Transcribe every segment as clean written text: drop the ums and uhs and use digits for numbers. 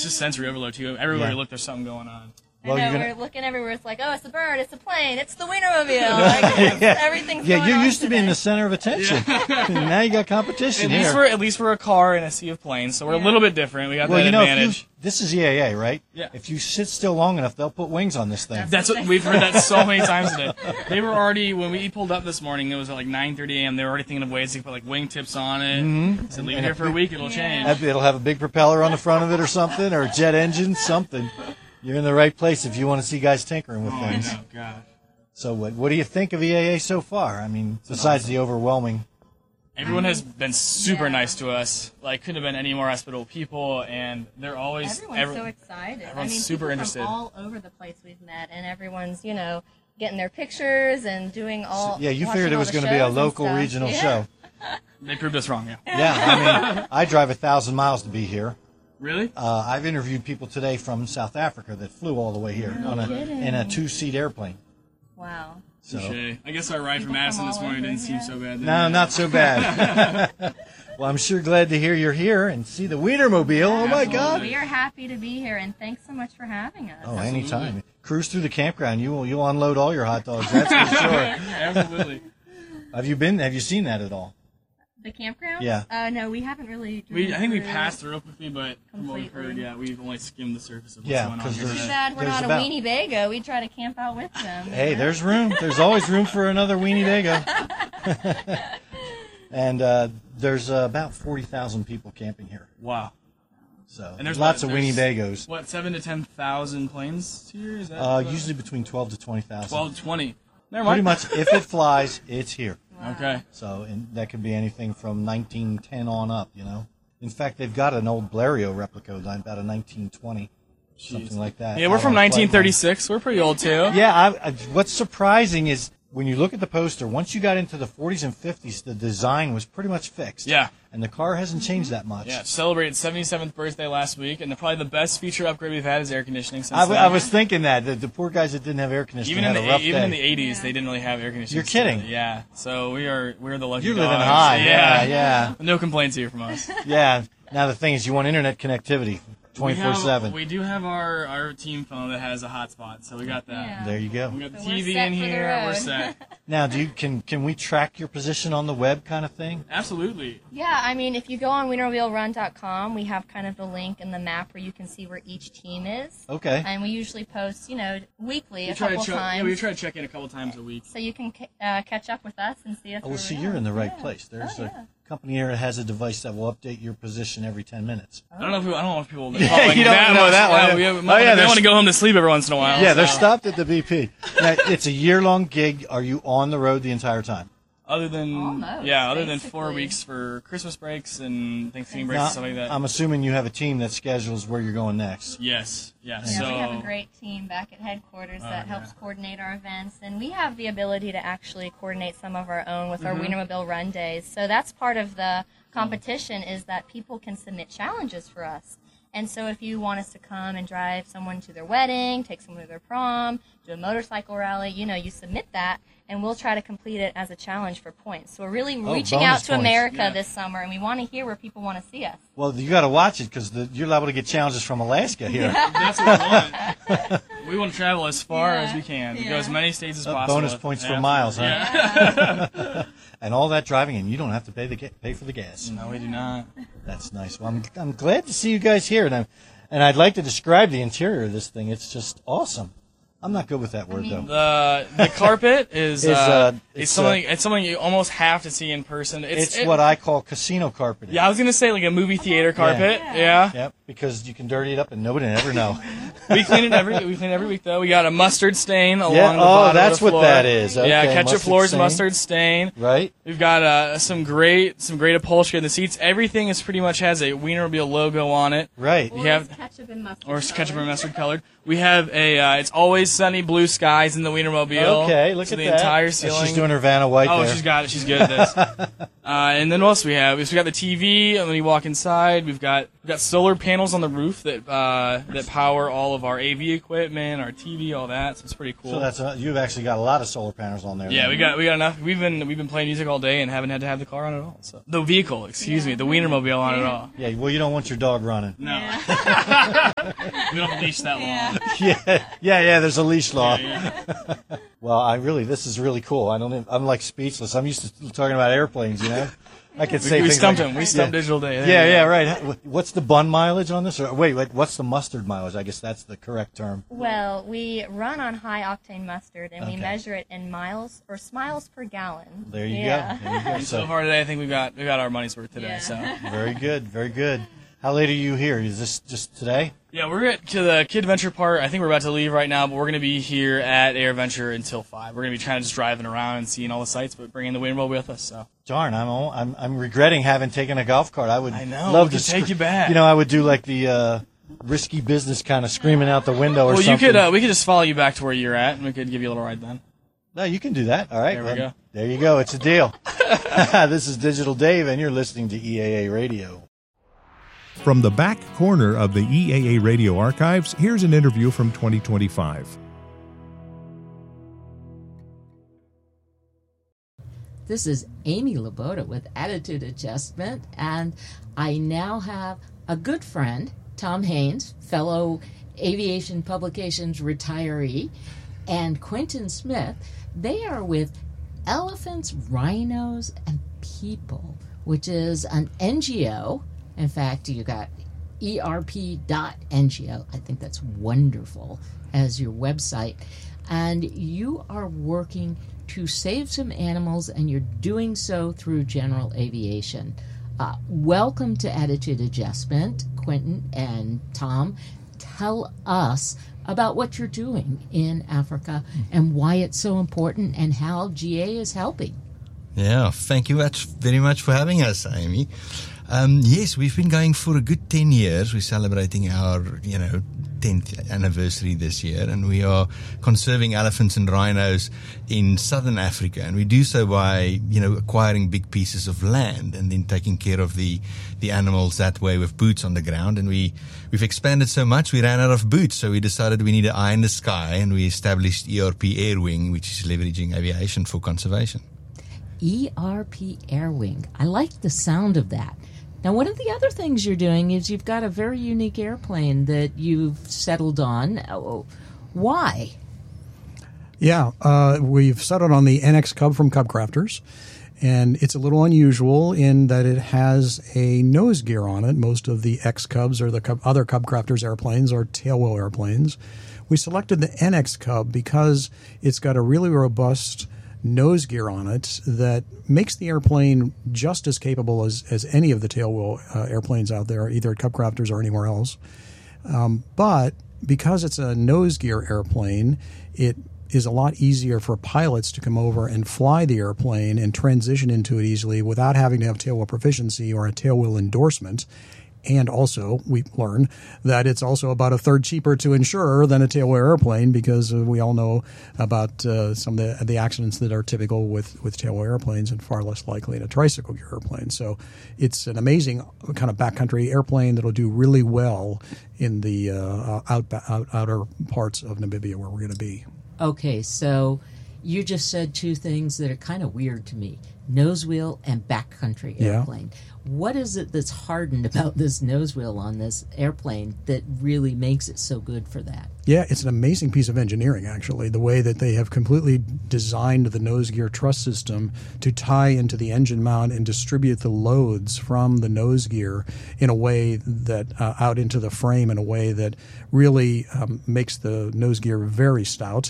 just sensory overload too. Everywhere you look, there's something going on. Well, I know, we're looking everywhere. It's like, oh, it's a bird, it's a plane, it's the Wienermobile. Like, everything's going on. Yeah, you used to be in today. the center of attention. Now you got competition here. At least we're a car in a sea of planes, so we're a little bit different. We got that advantage. This is EAA, right? Yeah. If you sit still long enough, they'll put wings on this thing. That's what we've heard that so many times today. They were already, when we pulled up this morning, it was at like 9:30 a.m. They were already thinking of ways to put like wingtips on it. Mm-hmm. So leave it here for a week, it'll change. It'll have a big propeller on the front of it or something, or a jet engine, something. You're in the right place if you want to see guys tinkering with things. Oh, God. So what do you think of EAA so far? I mean, besides the overwhelming... Everyone has been super nice to us. Like, couldn't have been any more hospitable people, and they're always... Everyone's so excited. Everyone's super interested. From all over the place we've met, and everyone's, getting their pictures and doing all... Yeah, you figured it was going to be a local regional show. They proved us wrong, Yeah, I mean, I drive 1,000 miles to be here. Really? I've interviewed people today from South Africa that flew all the way here in a 2-seat airplane. Wow. So, I guess our ride from Madison this morning didn't seem so bad. No, not so bad. Well, I'm sure glad to hear you're here and see the Wienermobile. Oh, my God. We are happy to be here, and thanks so much for having us. Oh, anytime. Cruise through the campground. You'll unload all your hot dogs, that's for sure. Absolutely. Have you seen that at all? The campground? Yeah. No, we haven't really. I think we passed through quickly, but from what we've heard, we've only skimmed the surface of what's going on here. Too bad we're not a Weenie Bago. We try to camp out with them. Hey, there's room. There's always room for another Weenie Bago. And there's about 40,000 people camping here. Wow. So and there's lots of Weenie Bagos. What, 7,000 to 10,000 planes here? Is that usually between 12 to 20,000. 12 to 20. Pretty much, if it flies, it's here. Wow. Okay. So and that could be anything from 1910 on up, In fact, they've got an old Blériot replica, about a 1920, something like that. Yeah, we're from 1936. We're pretty old, too. Yeah, what's surprising is when you look at the poster, once you got into the 40s and 50s, the design was pretty much fixed. Yeah. And the car hasn't changed that much. Yeah, celebrated 77th birthday last week, and probably the best feature upgrade we've had is air conditioning since I was thinking that. The poor guys that didn't have air conditioning had a rough day. Even in the 80s, they didn't really have air conditioning. You're kidding. Yeah, so we're the lucky You're dogs. living high. Yeah. No complaints here from us. Yeah. Now the thing is, you want internet connectivity 24/7. We do have our team phone that has a hotspot, so we got that. Yeah. There you go. We got the TV in here. We're set. Now, can we track your position on the web, kind of thing? Absolutely. Yeah, I mean, if you go on WienermobileRun.com, we have kind of the link and the map where you can see where each team is. Okay. And we usually post, weekly a couple times. Yeah, we try to check in a couple times a week. So you can catch up with us and see us. Oh, so you're in the right place. There's a company here that has a device that will update your position every 10 minutes. I don't know if people. You don't know that one. They want to go home to sleep every once in a while. Yeah, they're stopped at the BP. Now, it's a year-long gig. Are you on the road the entire time? Other than Almost, 4 weeks for Christmas breaks and Thanksgiving breaks and stuff like that. I'm assuming you have a team that schedules where you're going next. Yes. Yeah, we have a great team back at headquarters that helps coordinate our events, and we have the ability to actually coordinate some of our own with our Wienermobile Run Days. So that's part of the competition is that people can submit challenges for us. And so if you want us to come and drive someone to their wedding, take someone to their prom, do a motorcycle rally, you submit that, and we'll try to complete it as a challenge for points. So we're really reaching out to America this summer, and we want to hear where people want to see us. Well, you got to watch it because you're liable to get challenges from Alaska here. That's what we want. We want to travel as far as we can. Go as many states as possible. Bonus points for miles, huh? Yeah. And all that driving, and you don't have to pay for the gas. No, we do not. That's nice. Well, I'm glad to see you guys here, and I'd like to describe the interior of this thing. It's just awesome. I'm not good with that word though. The carpet is it's something you almost have to see in person. It's what I call casino carpeting. Yeah, I was gonna say like a movie theater carpet. Yeah. Yep. Because you can dirty it up and nobody will ever know. We clean it every week though. We got a mustard stain along the bottom that's of the floor. what that is. Okay, yeah, ketchup floors, stain. mustard stain. Right. We've got some great upholstery in the seats. Everything is pretty much has a Wienermobile logo on it. Right. Or ketchup and mustard colored. We have it's always sunny blue skies in the Wienermobile. Okay, look at the that. entire ceiling. She's doing her Vanna White there. She's got it. She's good at this. And then what else we have? We got the TV, and when you walk inside, we've got solar panels on the roof that power all of our AV equipment, our TV, all that. So it's pretty cool. So you've actually got a lot of solar panels on there. Yeah, we got enough. We've been playing music all day and haven't had to have the car on at all. So the vehicle, the Wienermobile on at all. Yeah, well, you don't want your dog running. No. We don't leash that long. Yeah. There's a leash law. Yeah. Well, this is really cool. I'm like speechless. I'm used to talking about airplanes, you know. I could say we things stumped like, him. We stumped Digital Day. Yeah, right. What's the bun mileage on this? Or wait, what's the mustard mileage? I guess that's the correct term. Well, we run on high-octane mustard, and we Okay. measure it in miles or smiles per gallon. There you Yeah. go. There you go. So far today, I think we got our money's worth today. Yeah. So Very good, very good. How late are you here? Is this just today? yeah, we're to the Kid Venture part. I think we're about to leave right now, but we're going to be here at Air Venture until 5. We're going to be kind of just driving around and seeing all the sights, but bringing the Windmill with us. So Darn, I'm regretting having taken a golf cart. I would I know, love we to could take you back. You know, I would do like the risky business kind of screaming out the window or well, something. you could we could just follow you back to where you're at, and we could give you a little ride then. No, you can do that. All right. There we go. There you go. It's a deal. This is Digital Dave, and you're listening to EAA Radio. From the back corner of the EAA Radio archives, here's an interview from 2025. This is Amy Laboda with Attitude Adjustment, and I now have a good friend, Tom Haynes, fellow Aviation Publications retiree, and Quentin Smith. They are with Elephants, Rhinos, and People, which is an NGO. In fact, you got erp.ngo. I think that's wonderful as your website. And you are working to save some animals, and you're doing so through general aviation. Welcome to Attitude Adjustment, Quentin and Tom. Tell us about what you're doing in Africa and why it's so important and how GA is helping. Yeah, thank you very much for having us, Amy. Yes, we've been going for a good 10 years. We're celebrating our, 10th anniversary this year, and we are conserving elephants and rhinos in southern Africa, and we do so by, acquiring big pieces of land and then taking care of the animals that way with boots on the ground. And we've expanded so much, we ran out of boots, so we decided we need an eye in the sky, and we established ERP Air Wing, which is leveraging aviation for conservation. ERP Air Wing. I like the sound of that. Now, one of the other things you're doing is you've got a very unique airplane that you've settled on. Why? Yeah, we've settled on the NX Cub from Cub Crafters, and it's a little unusual in that it has a nose gear on it. Most of the X Cubs or the other Cub Crafters airplanes are tailwheel airplanes. We selected the NX Cub because it's got a really robust nose gear on it that makes the airplane just as capable as any of the tailwheel airplanes out there, either at Cub Crafters or anywhere else. But because it's a nose gear airplane, it is a lot easier for pilots to come over and fly the airplane and transition into it easily without having to have tailwheel proficiency or a tailwheel endorsement. And also, we learn that it's also about a third cheaper to insure than a tailwheel airplane, because we all know about some of the accidents that are typical with tailwheel airplanes and far less likely in a tricycle gear airplane. So it's an amazing kind of backcountry airplane that will do really well in the outer parts of Namibia where we're going to be. Okay, so you just said two things that are kind of weird to me. Nose wheel and backcountry airplane. Yeah. What is it that's hardened about this nose wheel on this airplane that really makes it so good for that? Yeah, it's an amazing piece of engineering, actually, the way that they have completely designed the nose gear truss system to tie into the engine mount and distribute the loads from the nose gear in a way that out into the frame in a way that really makes the nose gear very stout.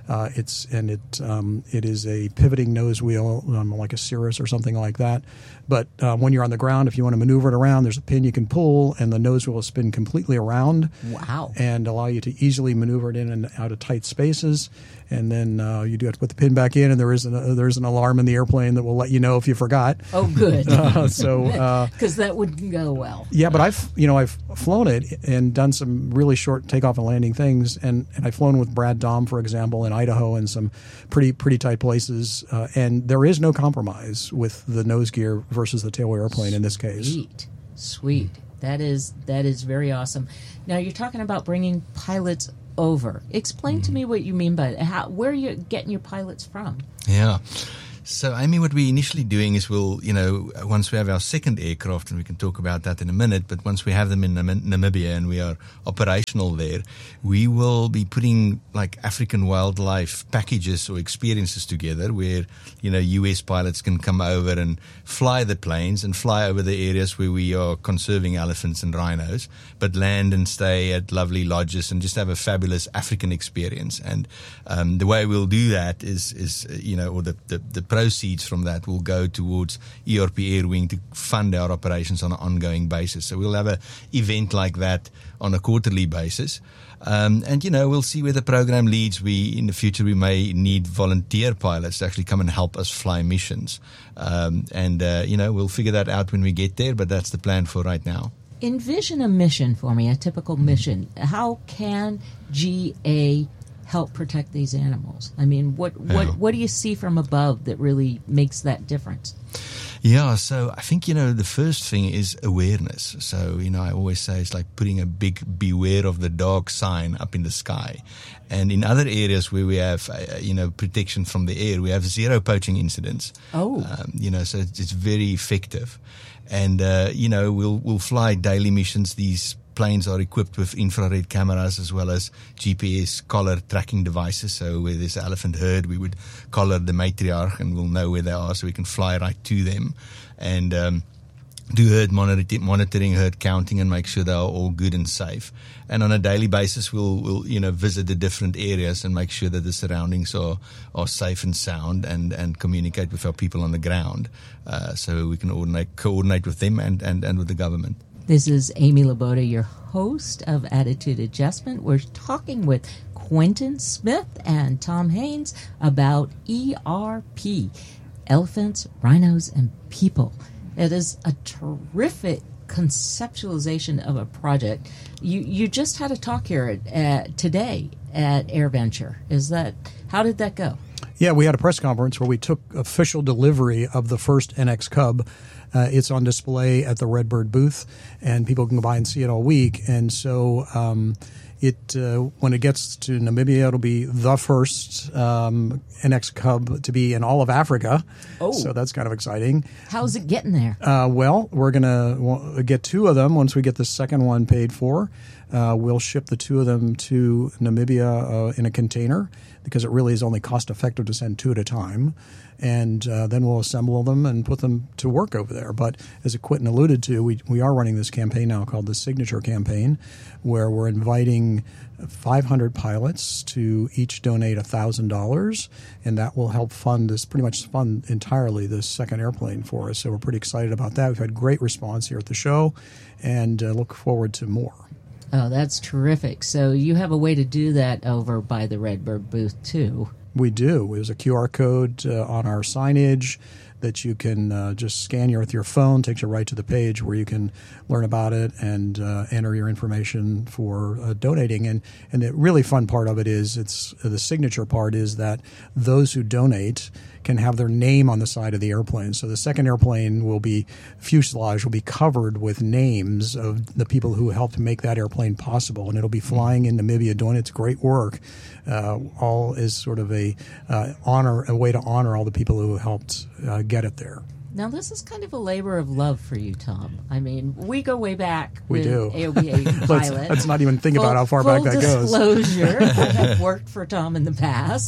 It is a pivoting nose wheel, like a Cirrus or something like that. But when you're on the ground, if you want to maneuver it around, there's a pin you can pull, and the nose wheel will spin completely around. Wow! And allow you to easily maneuver it in and out of tight spaces. And then you do have to put the pin back in, and there's an alarm in the airplane that will let you know if you forgot. Oh, good. Because that wouldn't go well. Yeah, but I've flown it and done some really short takeoff and landing things, and I've flown with Brad Dahm, for example, in Idaho, and some pretty tight places. And there is no compromise with the nose gear versus the tailwheel airplane in this case. Sweet. That is very awesome. Now you're talking about bringing pilots over. Explain to me what you mean by that. Where are you getting your pilots from? Yeah. So, Amy, what we're initially doing is we'll, once we have our second aircraft, and we can talk about that in a minute, but once we have them in Namibia and we are operational there, we will be putting like African wildlife packages or experiences together where, US pilots can come over and fly the planes and fly over the areas where we are conserving elephants and rhinos, but land and stay at lovely lodges and just have a fabulous African experience. And the way we'll do that is or the proceeds from that will go towards ERP Air Wing to fund our operations on an ongoing basis. So we'll have an event like that on a quarterly basis. We'll see where the program leads. In the future, we may need volunteer pilots to actually come and help us fly missions. We'll figure that out when we get there, but that's the plan for right now. Envision a mission for me, a typical mission. How can GA help protect these animals? I mean, what do you see from above that really makes that difference? Yeah, so I think, the first thing is awareness. So, I always say it's like putting a big beware of the dog sign up in the sky. And in other areas where we have, protection from the air, we have 0 poaching incidents. Oh. So it's very effective. And, we'll fly daily missions. These planes are equipped with infrared cameras as well as GPS collar tracking devices. So where there's an elephant herd, we would collar the matriarch and we'll know where they are so we can fly right to them and do herd monitoring, herd counting, and make sure they are all good and safe. And on a daily basis, we'll visit the different areas and make sure that the surroundings are safe and sound and communicate with our people on the ground so we can coordinate with them and with the government. This is Amy Laboda, your host of Attitude Adjustment. We're talking with Quentin Smith and Tom Haynes about ERP, Elephants, Rhinos, and People. It is a terrific conceptualization of a project. You just had a talk here today at AirVenture. How did that go? Yeah, we had a press conference where we took official delivery of the first NX Cub. It's on display at the Redbird booth, and people can go by and see it all week. And so when it gets to Namibia, it'll be the first NX Cub to be in all of Africa. Oh. So that's kind of exciting. How's it getting there? Well, we're going to get 2 of them once we get the second one paid for. We'll ship the 2 of them to Namibia in a container because it really is only cost effective to send 2 at a time. And then we'll assemble them and put them to work over there. But as Quentin alluded to, we are running this campaign now called the Signature Campaign, where we're inviting 500 pilots to each donate $1,000, and that will help fund entirely this second airplane for us. So we're pretty excited about that. We've had great response here at the show, and look forward to more. Oh, that's terrific. So you have a way to do that over by the Redbird booth, too. We do. There's a QR code on our signage that you can just scan with your phone, takes you right to the page where you can learn about it and enter your information for donating. And the really fun part of it is the signature part is that those who donate can have their name on the side of the airplane. So the second airplane fuselage will be covered with names of the people who helped make that airplane possible. And it'll be flying in Namibia doing its great work. All is sort of a way to honor all the people who helped get it there. Now, this is kind of a labor of love for you, Tom. I mean, we go way back we with do. AOBA pilot. Let's not even think about how far back that goes. Full disclosure, I have worked for Tom in the past,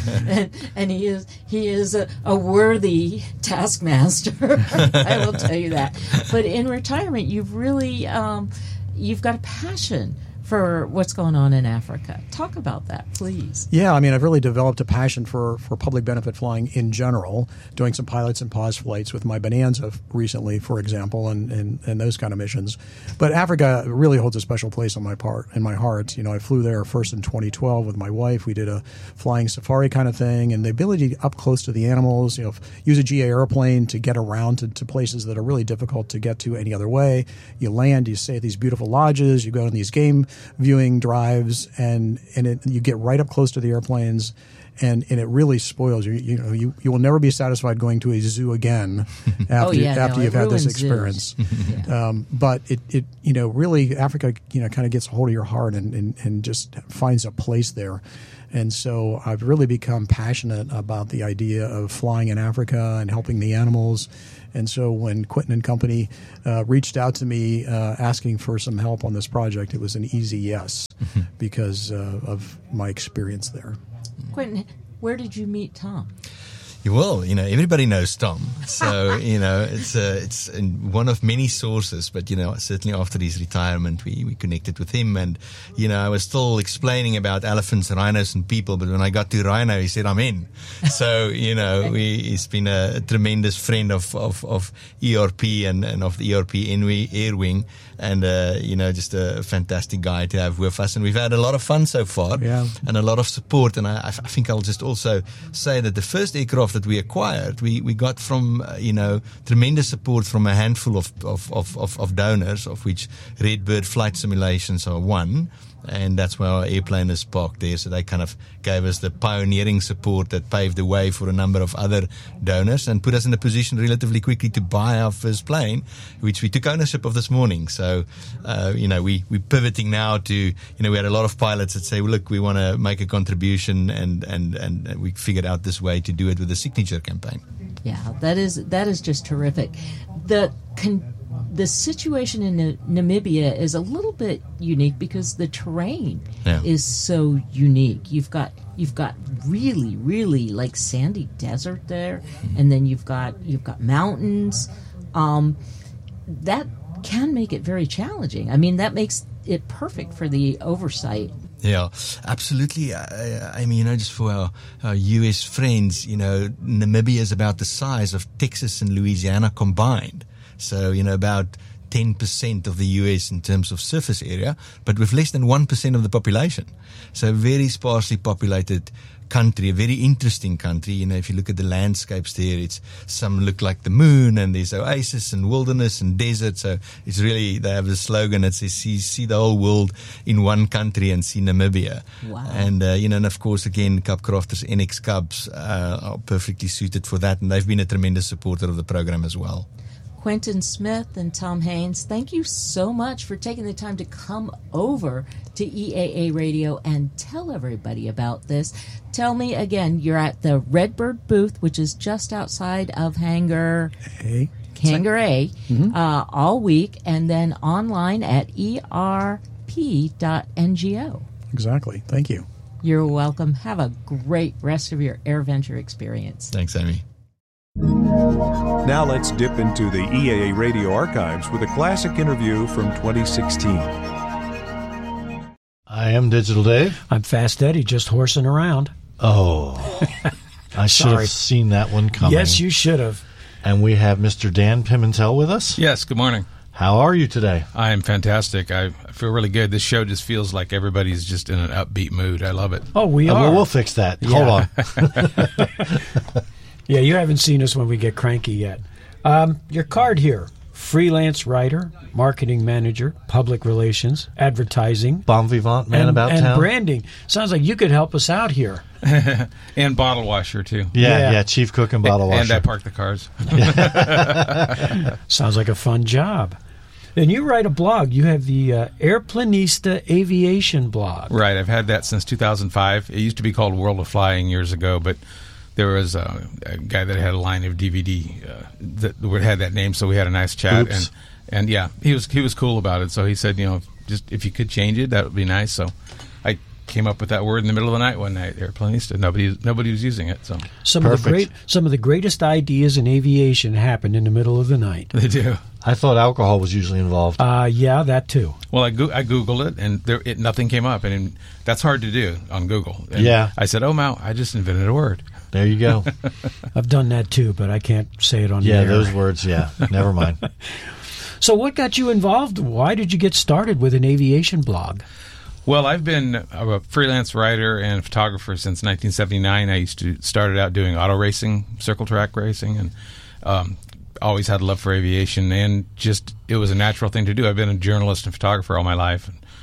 and he is a worthy taskmaster. I will tell you that. But in retirement, you've really you've got a passion for what's going on in Africa. Talk about that, please. Yeah, I mean, I've really developed a passion for public benefit flying in general, doing some pilots and pause flights with my Bonanza recently, for example, and those kind of missions. But Africa really holds a special place in my heart. You know, I flew there first in 2012 with my wife. We did a flying safari kind of thing, and the ability to up close to the animals, use a GA airplane to get around to places that are really difficult to get to any other way. You land, you stay at these beautiful lodges, you go on these game viewing drives, and you get right up close to the airplanes. And it really spoils you. You will never be satisfied going to a zoo again after you've had this experience. But it really Africa kind of gets a hold of your heart and just finds a place there. And so I've really become passionate about the idea of flying in Africa and helping the animals. And so when Quentin and company reached out to me asking for some help on this project, it was an easy yes because of my experience there. Quentin, where did you meet Tom? Well, everybody knows Tom. So, it's one of many sources, but, certainly after his retirement, we connected with him. And, I was still explaining about elephants, rhinos, and people, but when I got to rhino, he said, I'm in. So, he's been a tremendous friend of ERP and of the ERP Air Wing. And, just a fantastic guy to have with us. And we've had a lot of fun so far and a lot of support. And I think I'll just also say that the first aircraft that we acquired, we got from, tremendous support from a handful of donors, of which Redbird Flight Simulations are one. And that's where our airplane is parked there. So they kind of gave us the pioneering support that paved the way for a number of other donors and put us in a position relatively quickly to buy our first plane, which we took ownership of this morning. So, we're pivoting now to, we had a lot of pilots that say, well, look, we want to make a contribution and we figured out this way to do it with the signature campaign. Yeah, that is just terrific. The situation in Namibia is a little bit unique because the terrain is so unique. You've got really, really like sandy desert there, and then you've got mountains. That can make it very challenging. I mean, that makes it perfect for the oversight. Yeah, absolutely. I mean, just for our U.S. friends, Namibia is about the size of Texas and Louisiana combined. So, about 10% of the U.S. in terms of surface area, but with less than 1% of the population. So, very sparsely populated country, a very interesting country. If you look at the landscapes there, some look like the moon, and there's oasis and wilderness and desert. So, it's really, they have the slogan that says, see the whole world in one country and see Namibia. Wow. And, and of course, again, Cub Crafters NX Cubs are perfectly suited for that, and they've been a tremendous supporter of the program as well. Quentin Smith and Tom Haynes, thank you so much for taking the time to come over to EAA Radio and tell everybody about this. Tell me again, you're at the Redbird booth, which is just outside of Hangar A, all week, and then online at erp.ngo. Exactly. Thank you. You're welcome. Have a great rest of your AirVenture experience. Thanks, Amy. Now let's dip into the EAA Radio archives with a classic interview from 2016. I am Digital Dave. I'm Fast Eddie, just horsing around. Oh, I should have seen that one coming. Yes, you should have. And we have Mr. Dan Pimentel with us. Yes, good morning. How are you today? I am fantastic. I feel really good. This show just feels like everybody's just in an upbeat mood. I love it. Oh, we are. Well, we'll fix that. Yeah. Hold on. Yeah, you haven't seen us when we get cranky yet. Your card here. Freelance writer, marketing manager, public relations, advertising. Bon vivant, man about town. And branding. Sounds like you could help us out here. And bottle washer, too. Yeah, chief cook and bottle washer. And I park the cars. Sounds like a fun job. And you write a blog. You have the Airplanista Aviation blog. Right, I've had that since 2005. It used to be called World of Flying years ago, but there was a guy that had a line of DVD that had that name, so we had a nice chat. Oops. And yeah, he was cool about it. So he said, just if you could change it, that would be nice. So I came up with that word in the middle of the night one night. Airplanista. Nobody was using it. So some of the greatest ideas in aviation happen in the middle of the night. They do. I thought alcohol was usually involved. Yeah, that too. Well, I Googled it, and nothing came up, and that's hard to do on Google. And yeah. I said, Mal, I just invented a word. There you go. I've done that too, but I can't say it on the air. Yeah, those words, never mind. So what got you involved? Why did you get started with an aviation blog? Well, I've been a freelance writer and photographer since 1979. I started out doing auto racing, circle track racing, and always had a love for aviation, and just it was a natural thing to do. I've been a journalist and photographer all my life.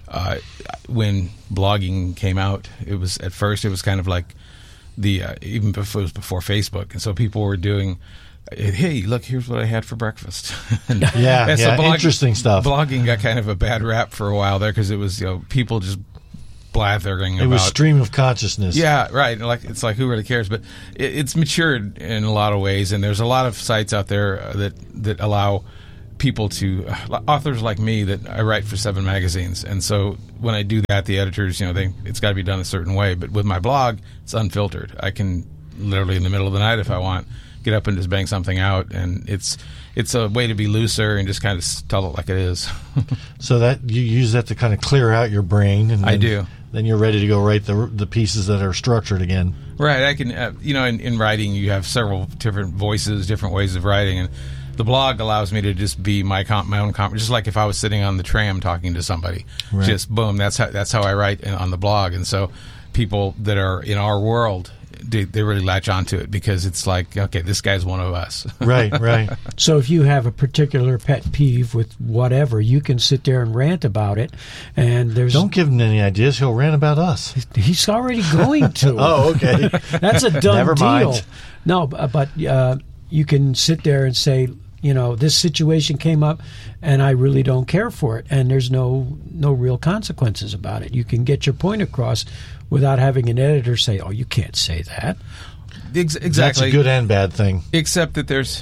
when blogging came out, it was at first it was kind of like even before, it was before Facebook, and so people were doing, hey, look, here's what I had for breakfast. And so interesting stuff. Blogging got kind of a bad rap for a while there because it was people just blathering. It was stream of consciousness. Yeah, right. It's like who really cares? But it's matured in a lot of ways, and there's a lot of sites out there that allow people to authors like me that I write for 7 magazines, and so when I do that, the editors, it's got to be done a certain way. But with my blog, it's unfiltered. I can literally in the middle of the night, if I want, get up and just bang something out, and it's a way to be looser and just kind of tell it like it is. So that you use that to kind of clear out your brain, and I do. Then you're ready to go write the pieces that are structured again. Right. I can, in writing, you have several different voices, different ways of writing, and the blog allows me to just be my own just like if I was sitting on the tram talking to somebody. Right. Just boom, that's how I write on the blog. And so people that are in our world, they really latch onto it because it's like, okay, this guy's one of us. Right. So if you have a particular pet peeve with whatever, you can sit there and rant about it. And don't give him any ideas. He'll rant about us. He's already going to. Oh, okay. That's a done Never mind. deal. No, but you can sit there and say, this situation came up and I really don't care for it, and there's no real consequences about it. You can get your point across without having an editor say, oh, you can't say that. Exactly. That's a good and bad thing. Except that there's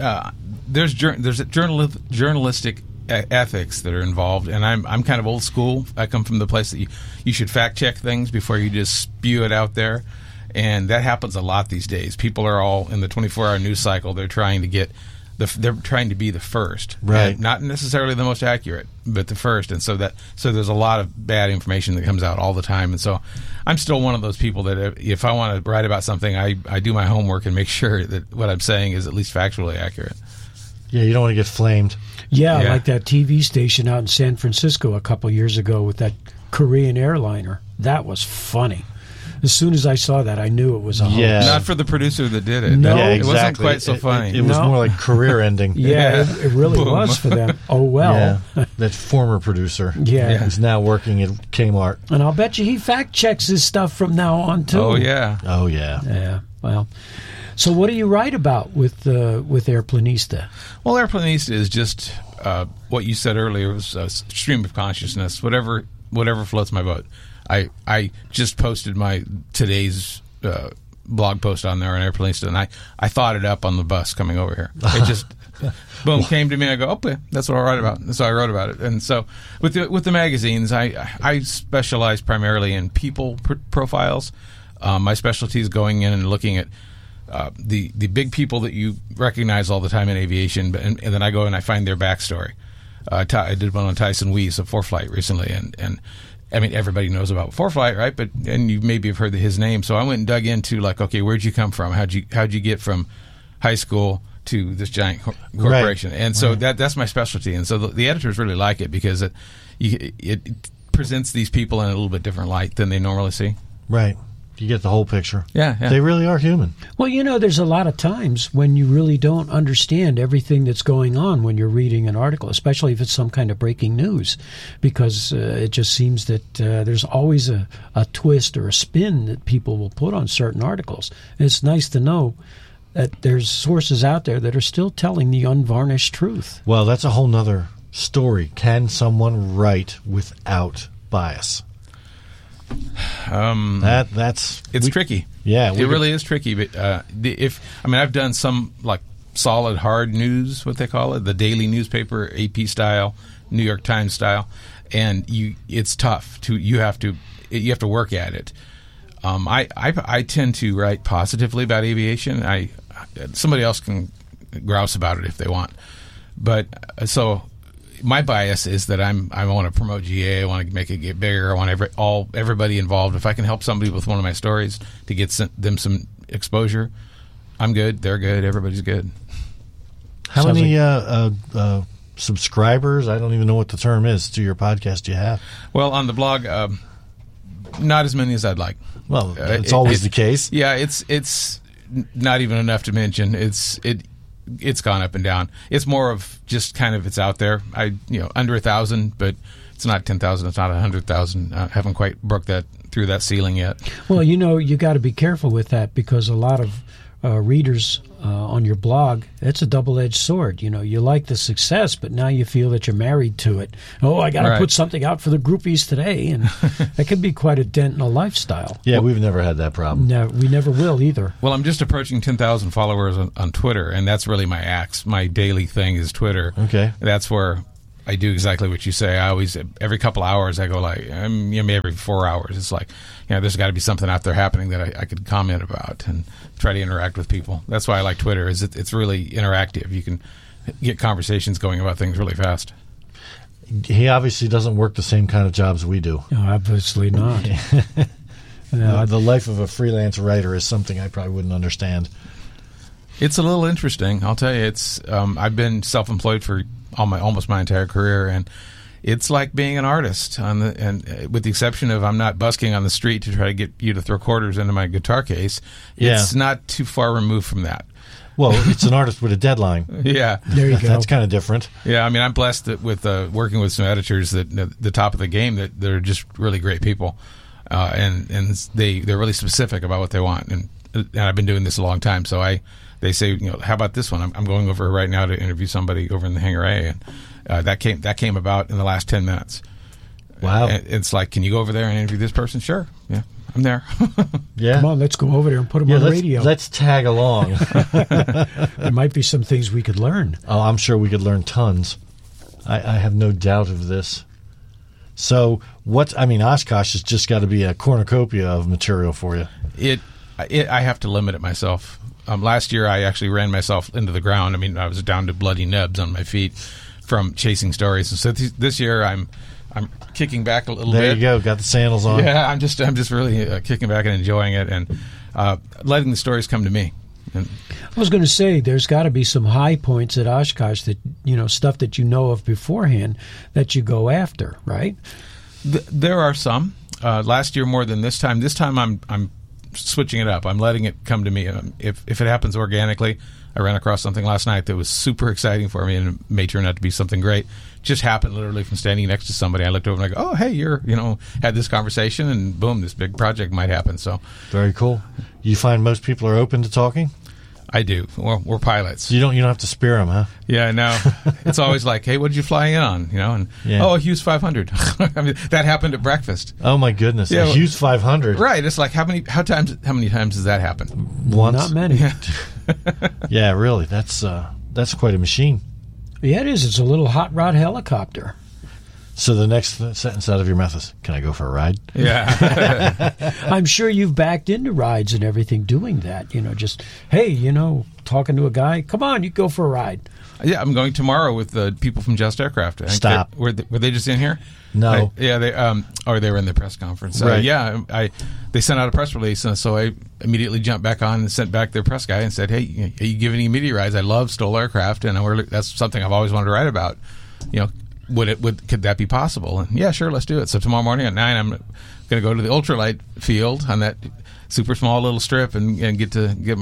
journalistic ethics that are involved, and I'm kind of old school. I come from the place that you should fact check things before you just spew it out there, and that happens a lot these days. People are all in the 24-hour news cycle. They're trying to get they're trying to be the first, right? Not necessarily the most accurate, but the first. And so there's a lot of bad information that comes out all the time. And so I'm still one of those people that if I want to write about something, I do my homework and make sure that what I'm saying is at least factually accurate. Yeah, you don't want to get flamed. Yeah, like that TV station out in San Francisco a couple years ago with that Korean airliner. That was funny. As soon as I saw that, I knew it was a hoax. Yeah. Not for the producer that did it. No, yeah, It exactly. wasn't quite so funny. It was more like career ending. Yeah, it really was for them. Oh, well. Yeah, that former producer. Yeah. Who's now working at Kmart. And I'll bet you he fact checks his stuff from now on, too. Oh, yeah. Oh, yeah. Yeah, well. So what do you write about with Airplanista? Well, Airplanista is just what you said earlier. It was a stream of consciousness, whatever floats my boat. I just posted today's blog post on there on Airplanista, and I thought it up on the bus coming over here. It just boom came to me. I go, okay, that's what I'll write about. And so I wrote about it. And so with the magazines, I specialize primarily in people profiles. My specialty is going in and looking at the big people that you recognize all the time in aviation, and then I go and I find their backstory. I did one on Tyson Weiss of ForeFlight recently, and I mean, everybody knows about ForeFlight, right? And you maybe have heard his name. So I went and dug into okay, where'd you come from? How'd you get from high school to this giant corporation? Right. And so that's my specialty. And so the editors really like it because it presents these people in a little bit different light than they normally see. Right. You get the whole picture. Yeah. They really are human. Well, there's a lot of times when you really don't understand everything that's going on when you're reading an article, especially if it's some kind of breaking news, because it just seems that there's always a twist or a spin that people will put on certain articles. And it's nice to know that there's sources out there that are still telling the unvarnished truth. Well, that's a whole nother story. Can someone write without bias? It's tricky. Yeah, it really is tricky. But I've done some solid hard news, what they call it, the daily newspaper, AP style, New York Times style, and it's tough you have to work at it. I tend to write positively about aviation. Somebody else can grouse about it if they want, but so. My bias is that I want to promote GA. I want to make it get bigger. I want everybody involved. If I can help somebody with one of my stories to get them some exposure, I'm good. They're good. Everybody's good. How many subscribers? I don't even know what the term is to your podcast. Do you have? Well, on the blog, not as many as I'd like. Well, it's always the case. Yeah, it's not even enough to mention. It's gone up and down. It's more of just kind of it's out there. Under 1,000, but It's not 10,000. It's not 100,000. I haven't quite broke through that ceiling yet. Well, you got to be careful with that, because a lot of readers on your blog, it's a double-edged sword. You like the success, but now you feel that you're married to it. Oh, I got to put something out for the groupies today, and that can be quite a dent in a lifestyle. Yeah, we've never had that problem. No, we never will either. Well, I'm just approaching 10,000 followers on Twitter, and that's really my axe. My daily thing is Twitter. Okay. That's where I do exactly what you say. I always, every couple hours, I go like, maybe every 4 hours. It's like, there's got to be something out there happening that I could comment about and try to interact with people. That's why I like Twitter. It's really interactive. You can get conversations going about things really fast. He obviously doesn't work the same kind of jobs we do. No, obviously not. The life of a freelance writer is something I probably wouldn't understand. It's a little interesting, I'll tell you. It's I've been self-employed for almost my entire career, and it's like being an artist. And with the exception of I'm not busking on the street to try to get you to throw quarters into my guitar case. Yeah. It's not too far removed from that. Well, it's an artist with a deadline. Yeah, there you go. That's kind of different. Yeah, I mean, I'm blessed with working with some editors that the top of the game that they're just really great people, and they're really specific about what they want. And I've been doing this a long time, so they say, how about this one? I'm going over right now to interview somebody over in the Hangar A, and that came about in the last 10 minutes. Wow! And it's like, can you go over there and interview this person? Sure. Yeah, I'm there. Yeah. Come on, let's go over there and put them on the radio. Let's tag along. There might be some things we could learn. Oh, I'm sure we could learn tons. I have no doubt of this. So, Oshkosh has just got to be a cornucopia of material for you. I have to limit it myself. Last year, I actually ran myself into the ground. I mean, I was down to bloody nubs on my feet from chasing stories. And so this year, I'm kicking back a little bit. There you go. Got the sandals on. Yeah, I'm just really kicking back and enjoying it, and letting the stories come to me. And I was going to say, there's got to be some high points at Oshkosh that stuff that you know of beforehand that you go after, right? There are some. Last year more than this time. This time I'm switching it up. I'm letting it come to me. If it happens organically, I ran across something last night that was super exciting for me, and it may turn out to be something great. Just happened literally from standing next to somebody. I looked over and I go, oh, hey, you're, had this conversation, and boom, this big project might happen. So very cool. You find most people are open to talking? I do. We're pilots. You don't have to spear them, huh? Yeah, no. It's always like, hey, what did you fly in on? Oh, a Hughes 500. I mean, that happened at breakfast. Oh my goodness, yeah, a Hughes 500. Right. It's like how many times does that happen? Once. Not many. Yeah, yeah, really. That's quite a machine. Yeah, it is. It's a little hot rod helicopter. So the next sentence out of your mouth is, can I go for a ride? Yeah. I'm sure you've backed into rides and everything doing that. Just, hey, talking to a guy, come on, you go for a ride. Yeah, I'm going tomorrow with the people from Just Aircraft. Stop. Were they just in here? No. They were in the press conference. Right. They sent out a press release, and so I immediately jumped back on and sent back their press guy and said, hey, are you giving any media rides? I love Stoll Aircraft, and that's something I've always wanted to write about. Could that be possible? And yeah, sure, let's do it. So tomorrow morning at 9, I'm going to go to the ultralight field on that super small little strip and get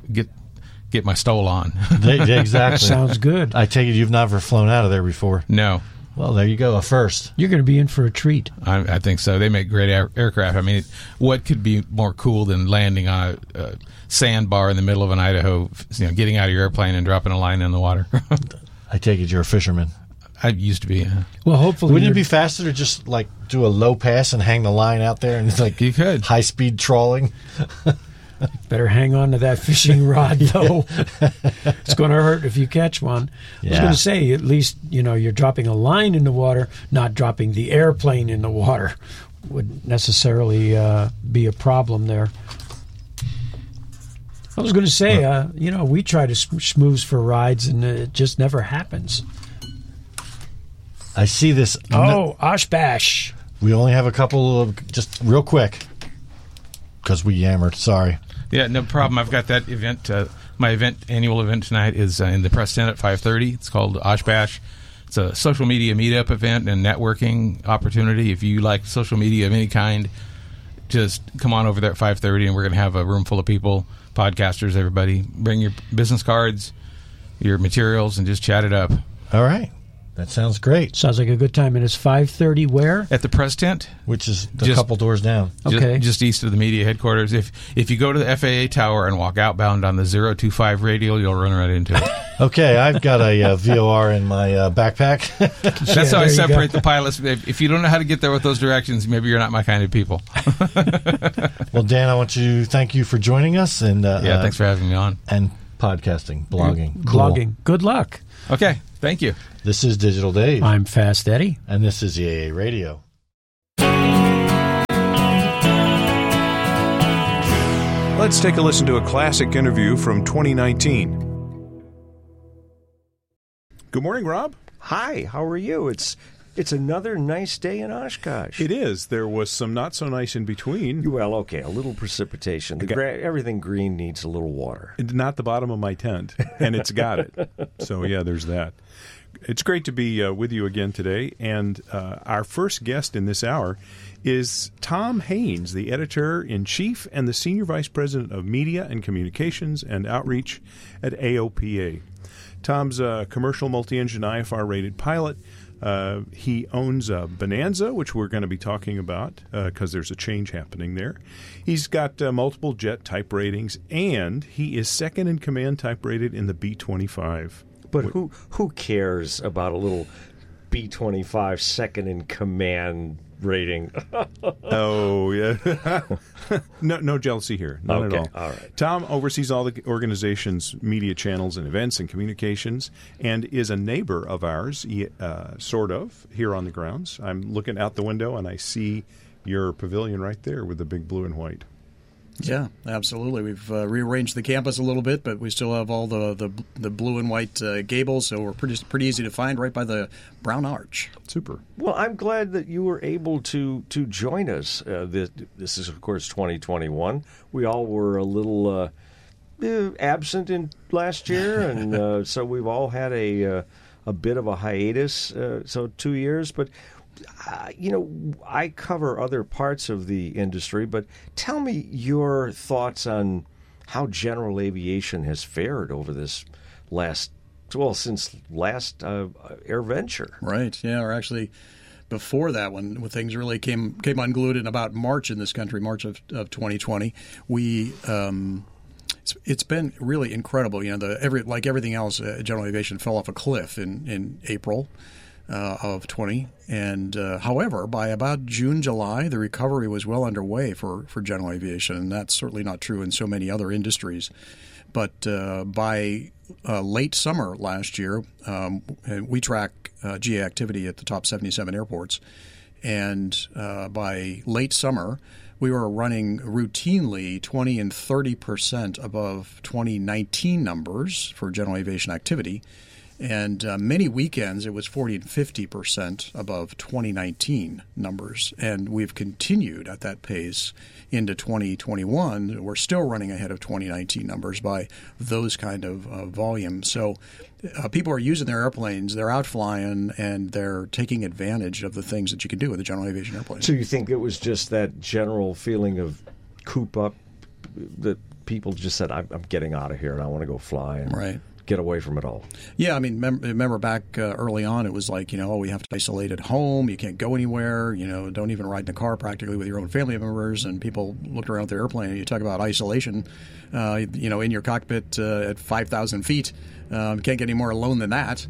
my Stoll on. Exactly. Sounds good. I take it you've never flown out of there before. No. Well, there you go, a first. You're going to be in for a treat. I think so. They make great aircraft. I mean, what could be more cool than landing on a sandbar in the middle of an Idaho, getting out of your airplane and dropping a line in the water? I take it you're a fisherman. I used to be. Well, hopefully. Wouldn't it be faster to just do a low pass and hang the line out there and you could high speed trawling? Better hang on to that fishing rod, though. It's going to hurt if you catch one. I was going to say, at least you're dropping a line in the water, not dropping the airplane in the water. Would necessarily be a problem there. I was going to say, we try to schmooze for rides, and it just never happens. I see this. Oshbash. We only have a couple of, just real quick, because we yammered. Sorry. Yeah, no problem. I've got that event. My annual event tonight is in the press tent at 5:30. It's called Oshbash. It's a social media meetup event and networking opportunity. If you like social media of any kind, just come on over there at 5:30, and we're going to have a room full of people, podcasters, everybody. Bring your business cards, your materials, and just chat it up. All right. That sounds great. Sounds like a good time. And it's 5:30 where? At the press tent, Which is a couple doors down. Okay. just east of the media headquarters. If you go to the FAA tower and walk outbound on the 025 radial, you'll run right into it. Okay, I've got a VOR in my backpack. That's how I separate the pilots. If you don't know how to get there with those directions, maybe you're not my kind of people. Well, Dan, I want to thank you for joining us. And Thanks for having me on. And podcasting, blogging. Blogging. Good luck. Okay, thank you. This is Digital Dave. I'm Fast Eddie. And this is EAA Radio. Let's take a listen to a classic interview from 2019. Good morning, Rob. Hi, how are you? It's another nice day in Oshkosh. It is. There was some not so nice in between. Well, okay, a little precipitation. Everything green needs a little water. Not the bottom of my tent, and it's got it. So, yeah, there's that. It's great to be with you again today, and our first guest in this hour is Tom Haynes, the editor-in-chief and the senior vice president of media and communications and outreach at AOPA. Tom's a commercial multi-engine IFR-rated pilot. He owns a Bonanza, which we're going to be talking about because there's a change happening there. He's got multiple jet type ratings, and he is second in command type rated in the B-25. But who cares about a little B-25 second in command rating? Oh, yeah. No jealousy here. None at all. All right. Tom oversees all the organization's media channels and events and communications and is a neighbor of ours, sort of, here on the grounds. I'm looking out the window, and I see your pavilion right there with the big blue and white. Yeah, absolutely. We've rearranged the campus a little bit, but we still have all the blue and white gables, so we're pretty easy to find right by the brown arch. Super. Well, I'm glad that you were able to join us. This is, of course, 2021. We all were a little absent in last year, and so we've all had a bit of a hiatus, so 2 years, but I cover other parts of the industry, but tell me your thoughts on how general aviation has fared over this since last AirVenture. Right, yeah, or actually before that, when things really came unglued in about March in this country, March of 2020, we... It's been really incredible. Like everything else, general aviation fell off a cliff in April of 20. And however, by about June, July, the recovery was well underway for general aviation, and that's certainly not true in so many other industries. But by late summer last year, we track GA activity at the top 77 airports, and by late summer, we were running routinely 20 and 30% above 2019 numbers for general aviation activity. And many weekends, it was 40 and 50% above 2019 numbers. And we've continued at that pace into 2021. We're still running ahead of 2019 numbers by those kind of volumes. So people are using their airplanes, they're out flying, and they're taking advantage of the things that you can do with a general aviation airplane. So you think it was just that general feeling of coop up that people just said, I'm getting out of here and I want to go fly. And right. Get away from it all. Yeah, I mean, remember back early on, it was like, we have to isolate at home. You can't go anywhere. Don't even ride in the car practically with your own family members. And people looked around their airplane, and you talk about isolation, in your cockpit at 5,000 feet. Can't get any more alone than that.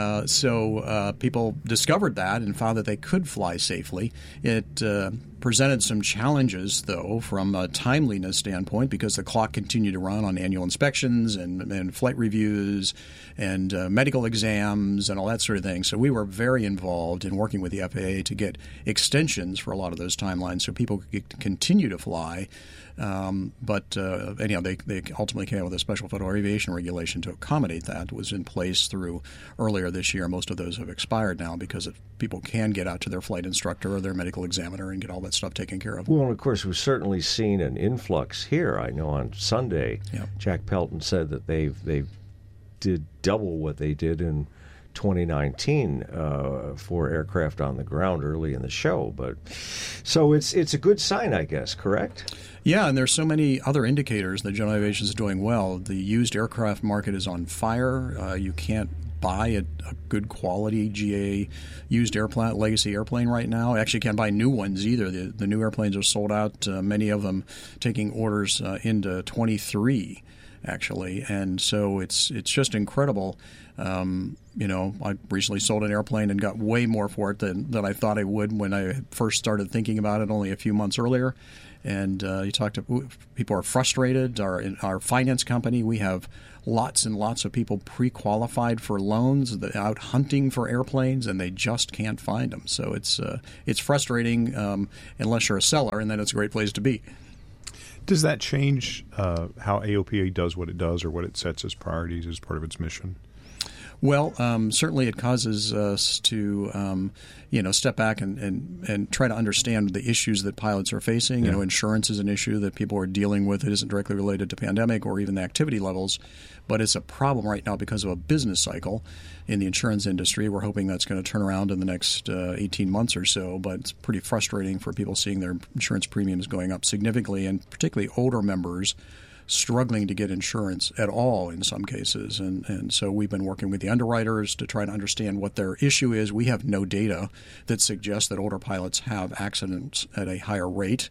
So people discovered that and found that they could fly safely. It presented some challenges, though, from a timeliness standpoint, because the clock continued to run on annual inspections and flight reviews and medical exams and all that sort of thing. So we were very involved in working with the FAA to get extensions for a lot of those timelines so people could continue to fly. But anyhow, they ultimately came out with a special federal aviation regulation to accommodate that. It was in place through earlier this year. Most of those have expired now because people can get out to their flight instructor or their medical examiner and get all that stuff taken care of. Well, of course, we've certainly seen an influx here. I know on Sunday, yep. Jack Pelton said that they did double what they did in 2019 for aircraft on the ground early in the show. But so it's a good sign, I guess, correct? Yeah, and there's so many other indicators that general aviation is doing well. The used aircraft market is on fire. You can't buy a good quality GA used airplane, legacy airplane right now. Actually, can't buy new ones either. The new airplanes are sold out. Many of them taking orders into 23. Actually, and so it's just incredible. I recently sold an airplane and got way more for it than I thought I would when I first started thinking about it only a few months earlier. And you talk to people are frustrated. Our finance company, we have lots and lots of people pre-qualified for loans that out hunting for airplanes, and they just can't find them. So it's frustrating unless you're a seller, and then it's a great place to be. Does that change how AOPA does what it does or what it sets as priorities as part of its mission? Well, certainly it causes us to, step back and try to understand the issues that pilots are facing. Yeah. Insurance is an issue that people are dealing with. It isn't directly related to pandemic or even the activity levels, but it's a problem right now because of a business cycle in the insurance industry. We're hoping that's going to turn around in the next 18 months or so, but it's pretty frustrating for people seeing their insurance premiums going up significantly, and particularly older members struggling to get insurance at all in some cases. And so we've been working with the underwriters to try to understand what their issue is. We have no data that suggests that older pilots have accidents at a higher rate.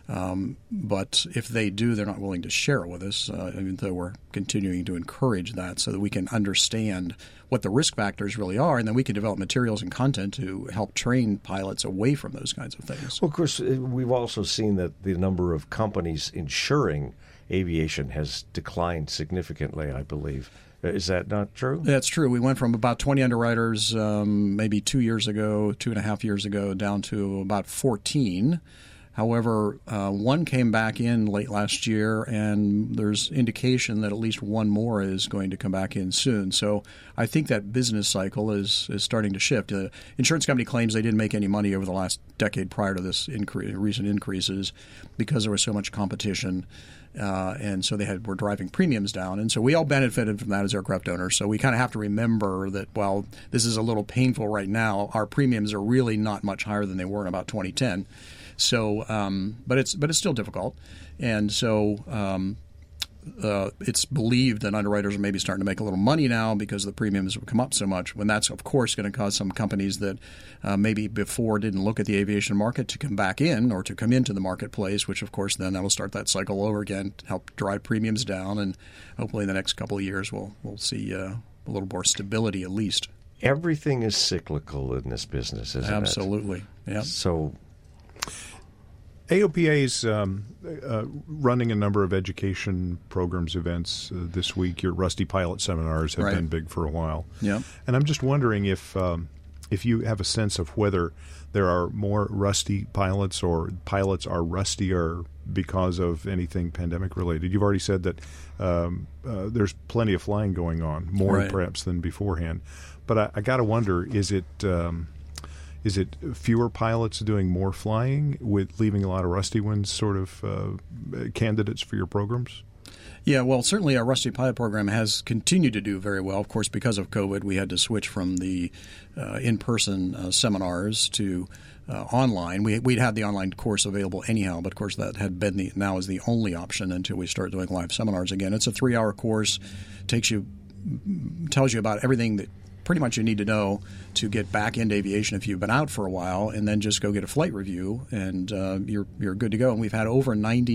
But if they do, they're not willing to share it with us, even though we're continuing to encourage that so that we can understand what the risk factors really are, and then we can develop materials and content to help train pilots away from those kinds of things. Well, of course, we've also seen that the number of companies insuring aviation has declined significantly, I believe. Is that not true? That's true. We went from about 20 underwriters maybe 2.5 years ago, down to about 14. However, one came back in late last year, and there's indication that at least one more is going to come back in soon. So I think that business cycle is starting to shift. The insurance company claims they didn't make any money over the last decade prior to this recent increases because there was so much competition. And so were driving premiums down. And so we all benefited from that as aircraft owners. So we kind of have to remember that while this is a little painful right now, our premiums are really not much higher than they were in about 2010. So, but it's still difficult. And so it's believed that underwriters are maybe starting to make a little money now because the premiums have come up so much, when that's, of course, going to cause some companies that maybe before didn't look at the aviation market to come back in or to come into the marketplace, which, of course, then that'll start that cycle over again, help drive premiums down, and hopefully in the next couple of years we'll see a little more stability at least. Everything is cyclical in this business, isn't it? Absolutely. Yeah. So AOPA is running a number of education programs, events this week. Your Rusty Pilot seminars have been big for a while. Yeah. And I'm just wondering if you have a sense of whether there are more rusty pilots or pilots are rustier because of anything pandemic related. You've already said that there's plenty of flying going on, more perhaps than beforehand. But I got to wonder, is it fewer pilots doing more flying, with leaving a lot of rusty ones sort of candidates for your programs? Yeah, well, certainly our Rusty Pilot program has continued to do very well. Of course, because of COVID, we had to switch from the in-person seminars to online. We'd had the online course available anyhow, but of course that had been now is the only option until we start doing live seminars again. It's a 3-hour course, tells you about everything that pretty much you need to know to get back into aviation if you've been out for a while, and then just go get a flight review, and you're good to go. And we've had over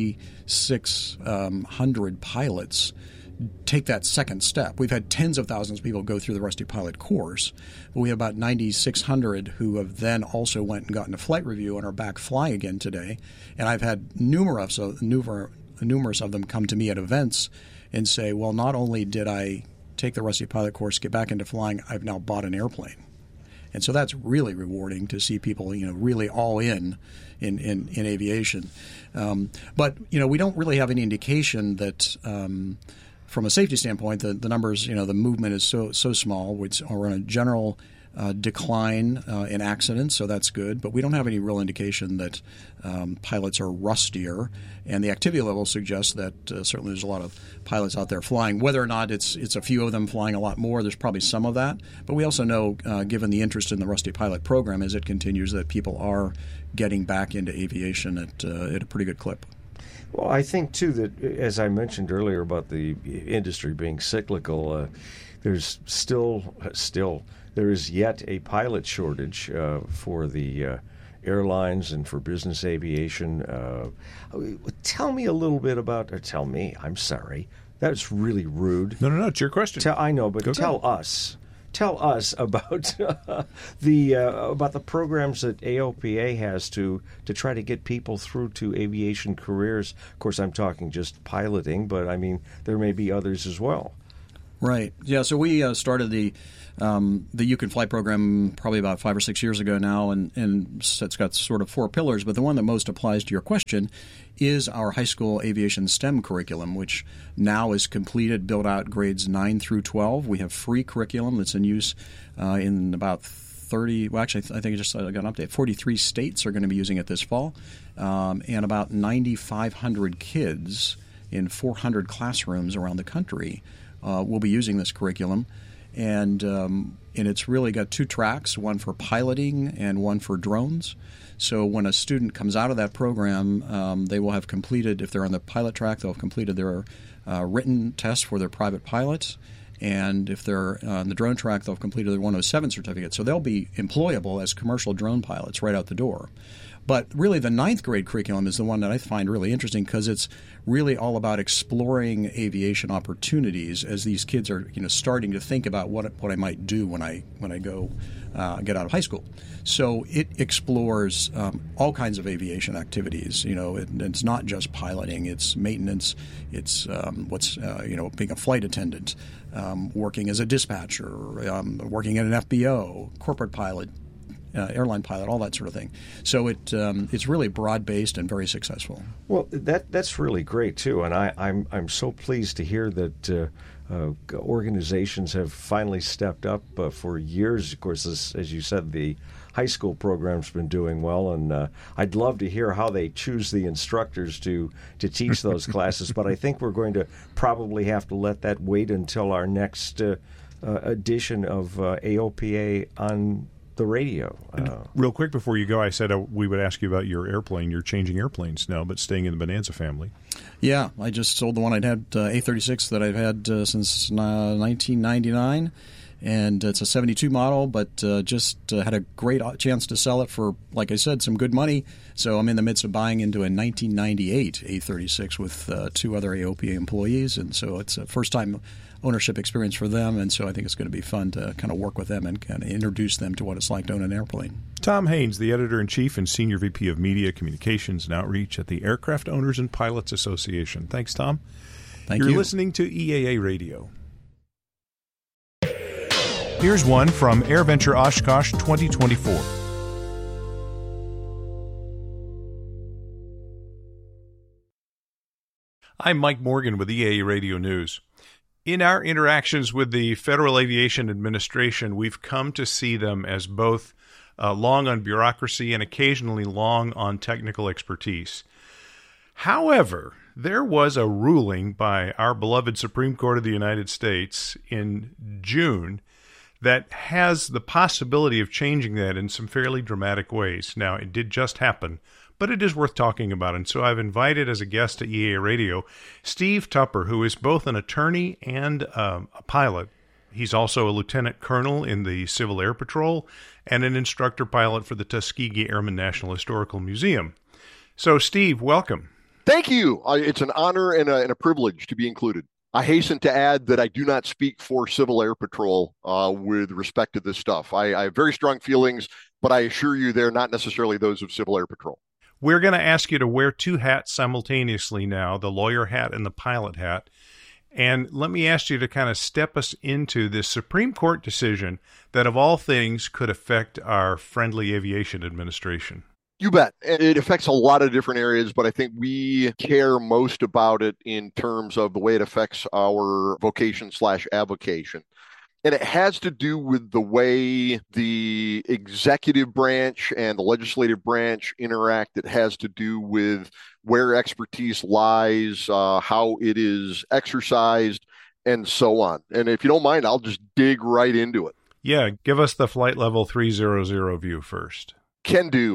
9,600 pilots take that second step. We've had tens of thousands of people go through the Rusty Pilot course, but we have about 9,600 who have then also went and gotten a flight review and are back flying again today. And I've had numerous of them come to me at events and say, well, not only did I take the Rusty Pilot course, get back into flying, I've now bought an airplane. And so that's really rewarding to see people, really all in aviation. But, we don't really have any indication that from a safety standpoint, the numbers, the movement is so small. We're on a general decline in accidents, so that's good. But we don't have any real indication that pilots are rustier. And the activity level suggests that certainly there's a lot of pilots out there flying. Whether or not it's a few of them flying a lot more, there's probably some of that. But we also know, given the interest in the Rusty Pilot program as it continues, that people are getting back into aviation at a pretty good clip. Well, I think, too, that as I mentioned earlier about the industry being cyclical, there's still there is yet a pilot shortage for the airlines and for business aviation. Tell me a little bit about. Tell me. I'm sorry. That's really rude. No, it's your question. I know, but tell us about about the programs that AOPA has to try to get people through to aviation careers. Of course, I'm talking just piloting, but I mean there may be others as well. Right. Yeah. So we started the You Can Fly program probably about 5 or 6 years ago now, and it's got sort of 4 pillars. But the one that most applies to your question is our high school aviation STEM curriculum, which now is completed, built out grades 9 through 12. We have free curriculum that's in use in about 30. Well, actually, I think I just got an update. 43 states are going to be using it this fall, and about 9,500 kids in 400 classrooms around the country will be using this curriculum. And it's really got 2 tracks, one for piloting and one for drones. So when a student comes out of that program, they will have completed, if they're on the pilot track, they'll have completed their written test for their private pilot. And if they're on the drone track, they'll have completed their 107 certificate. So they'll be employable as commercial drone pilots right out the door. But really the 9th grade curriculum is the one that I find really interesting because it's really all about exploring aviation opportunities as these kids are starting to think about what I might do when I go get out of high school. So it explores all kinds of aviation activities. It's not just piloting; it's maintenance. It's being a flight attendant, working as a dispatcher, working at an FBO, corporate pilot. Airline pilot, all that sort of thing. So it's really broad-based and very successful. Well, that's really great too, and I'm so pleased to hear that organizations have finally stepped up. For years, of course, as you said, the high school program's been doing well, and I'd love to hear how they choose the instructors to teach those classes. But I think we're going to probably have to let that wait until our next edition of AOPA on the radio. Real quick before you go, I said we would ask you about your airplane. You're changing airplanes now, but staying in the Bonanza family. Yeah, I just sold the one I'd had, A36, that I've had since 1999. And it's a 72 model, but just had a great chance to sell it for, like I said, some good money. So I'm in the midst of buying into a 1998 A36 with 2 other AOPA employees. And so it's a first-time ownership experience for them, and so I think it's going to be fun to kind of work with them and kind of introduce them to what it's like to own an airplane. Tom Haynes, the Editor-in-Chief and Senior VP of Media, Communications, and Outreach at the Aircraft Owners and Pilots Association. Thanks, Tom. Thank you. You're listening to EAA Radio. Here's one from AirVenture Oshkosh 2024. I'm Mike Morgan with EAA Radio News. In our interactions with the Federal Aviation Administration, we've come to see them as both long on bureaucracy and occasionally long on technical expertise. However, there was a ruling by our beloved Supreme Court of the United States in June that has the possibility of changing that in some fairly dramatic ways. Now, it did just happen, but it is worth talking about. And so I've invited as a guest to EAA Radio Steve Tupper, who is both an attorney and a pilot. He's also a lieutenant colonel in the Civil Air Patrol and an instructor pilot for the Tuskegee Airmen National Historical Museum. So, Steve, welcome. Thank you. It's an honor and a privilege to be included. I hasten to add that I do not speak for Civil Air Patrol with respect to this stuff. I have very strong feelings, but I assure you they're not necessarily those of Civil Air Patrol. We're going to ask you to wear 2 hats simultaneously now, the lawyer hat and the pilot hat. And let me ask you to kind of step us into this Supreme Court decision that, of all things, could affect our friendly aviation administration. You bet. It affects a lot of different areas, but I think we care most about it in terms of the way it affects our vocation/avocation. And it has to do with the way the executive branch and the legislative branch interact. It has to do with where expertise lies, how it is exercised, and so on. And if you don't mind, I'll just dig right into it. Yeah, give us the flight level 300 view first. Can do.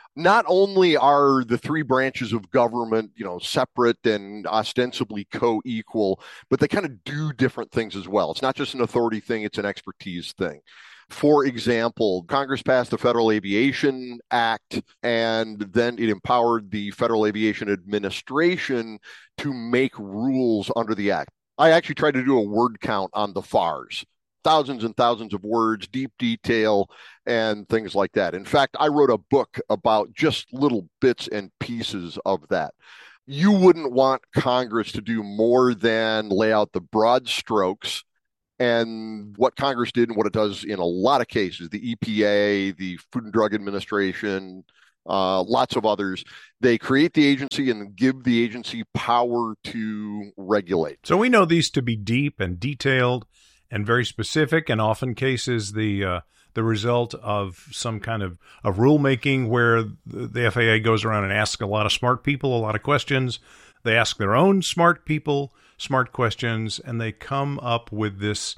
not only are the three branches of government, separate and ostensibly co-equal, but they kind of do different things as well. It's not just an authority thing, it's an expertise thing. For example, Congress passed the Federal Aviation Act, and then it empowered the Federal Aviation Administration to make rules under the act. I actually tried to do a word count on the FARs. Thousands and thousands of words, deep detail, and things like that. In fact, I wrote a book about just little bits and pieces of that. You wouldn't want Congress to do more than lay out the broad strokes. And what Congress did and what it does in a lot of cases, the EPA, the Food and Drug Administration, lots of others, they create the agency and give the agency power to regulate. So we know these to be deep and detailed and very specific, and often cases the result of some kind of rulemaking where the FAA goes around and asks a lot of smart people a lot of questions. They ask their own smart people smart questions, and they come up with this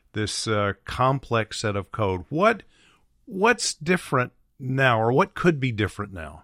complex set of code. What's different now, or what could be different now?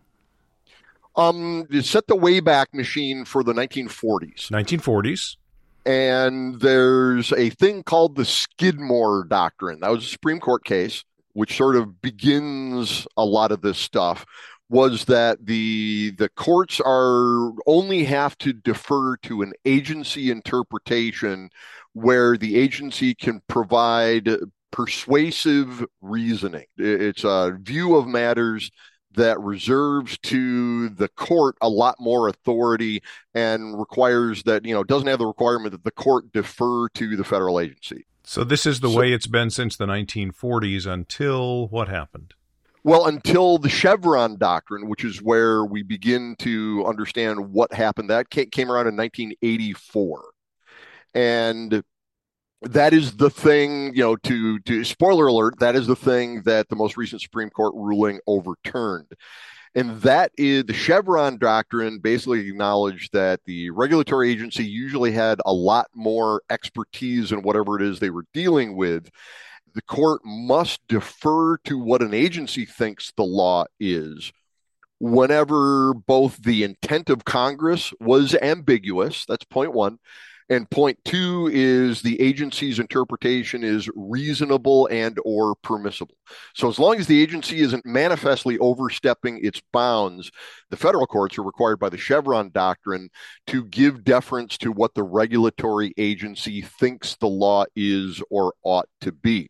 Set the Wayback Machine for the 1940s. 1940s. And there's a thing called the Skidmore Doctrine. That was a Supreme Court case, which sort of begins a lot of this stuff, was that the courts only have to defer to an agency interpretation where the agency can provide persuasive reasoning. It's a view of matters that reserves to the court a lot more authority and requires that, doesn't have the requirement that the court defer to the federal agency. So this is the way it's been since the 1940s until what happened? Well, until the Chevron Doctrine, which is where we begin to understand what happened. That came around in 1984. And that is the thing, to spoiler alert, that is the thing that the most recent Supreme Court ruling overturned. And that is the Chevron Doctrine basically acknowledged that the regulatory agency usually had a lot more expertise in whatever it is they were dealing with. The court must defer to what an agency thinks the law is whenever both the intent of Congress was ambiguous. That's point one. And point two is the agency's interpretation is reasonable and or permissible. So as long as the agency isn't manifestly overstepping its bounds, the federal courts are required by the Chevron Doctrine to give deference to what the regulatory agency thinks the law is or ought to be.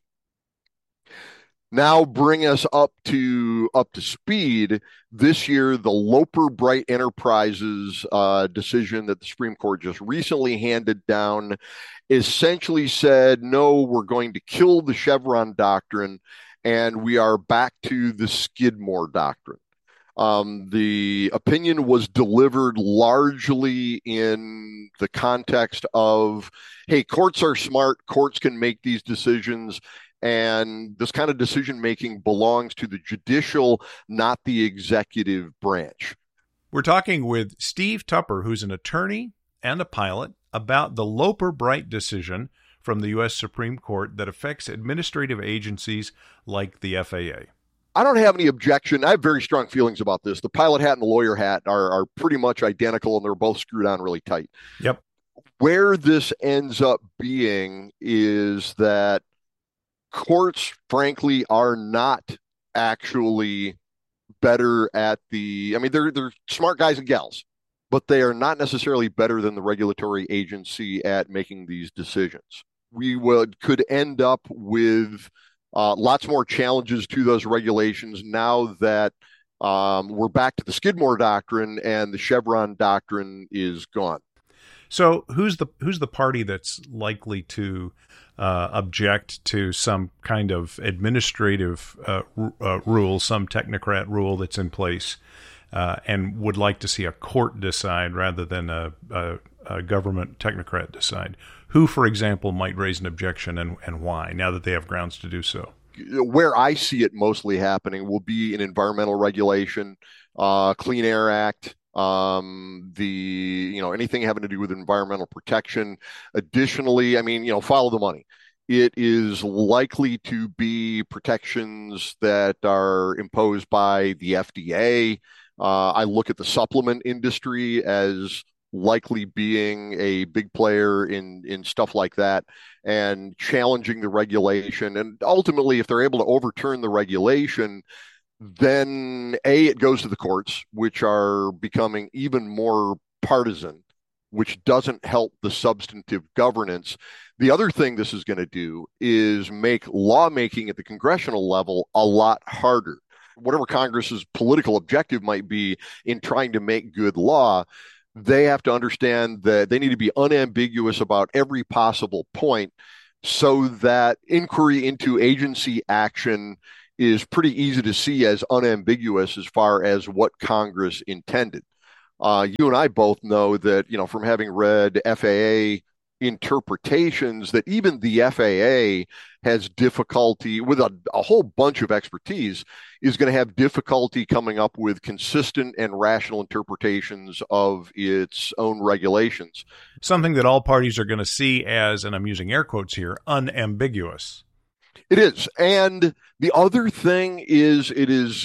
Now bring us up to speed. This year, the Loper Bright Enterprises decision that the Supreme Court just recently handed down essentially said, no, we're going to kill the Chevron Doctrine, and we are back to the Skidmore Doctrine. The opinion was delivered largely in the context of, hey, courts are smart, courts can make these decisions, and this kind of decision-making belongs to the judicial, not the executive branch. We're talking with Steve Tupper, who's an attorney and a pilot, about the Loper Bright decision from the U.S. Supreme Court that affects administrative agencies like the FAA. I don't have any objection. I have very strong feelings about this. The pilot hat and the lawyer hat are pretty much identical, and they're both screwed on really tight. Yep. Where this ends up being is that courts, frankly, are not actually better at they're smart guys and gals, but they are not necessarily better than the regulatory agency at making these decisions. We could end up with lots more challenges to those regulations now that we're back to the Skidmore Doctrine and the Chevron Doctrine is gone. So who's the party that's likely to object to some kind of administrative rule, some technocrat rule that's in place, and would like to see a court decide rather than a government technocrat decide? Who, for example, might raise an objection and why, now that they have grounds to do so? Where I see it mostly happening will be in environmental regulation, Clean Air Act, anything having to do with environmental protection. Additionally, follow the money. It is likely to be protections that are imposed by the FDA. I look at the supplement industry as likely being a big player in stuff like that and challenging the regulation. And ultimately, if they're able to overturn the regulation, then it goes to the courts, which are becoming even more partisan, which doesn't help the substantive governance. The other thing this is going to do is make lawmaking at the congressional level a lot harder. Whatever Congress's political objective might be in trying to make good law, they have to understand that they need to be unambiguous about every possible point so that inquiry into agency action is pretty easy to see as unambiguous as far as what Congress intended. You and I both know that, from having read FAA interpretations, that even the FAA has difficulty with a whole bunch of expertise, is going to have difficulty coming up with consistent and rational interpretations of its own regulations. Something that all parties are going to see as, and I'm using air quotes here, unambiguous. It is. And the other thing is it is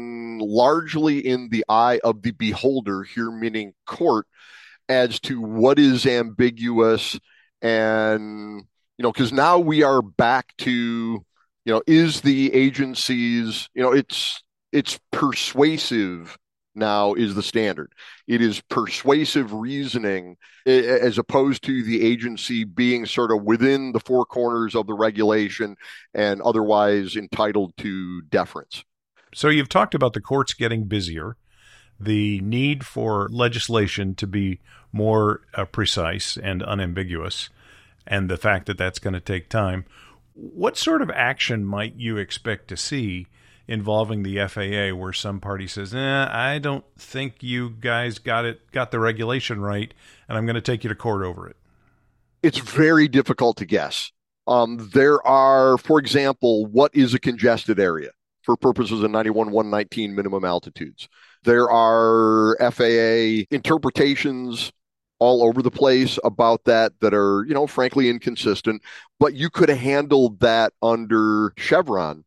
largely in the eye of the beholder here, meaning court, as to what is ambiguous. And, because now we are back to, is the agency's, it's persuasive now is the standard. It is persuasive reasoning as opposed to the agency being sort of within the four corners of the regulation and otherwise entitled to deference. So you've talked about the courts getting busier, the need for legislation to be more precise and unambiguous, and the fact that that's going to take time. What sort of action might you expect to see involving the FAA where some party says, I don't think you guys got the regulation right, and I'm going to take you to court over it? It's very difficult to guess. There are, for example, what is a congested area for purposes of 91-119 minimum altitudes? There are FAA interpretations all over the place about that are, frankly inconsistent, but you could have handled that under Chevron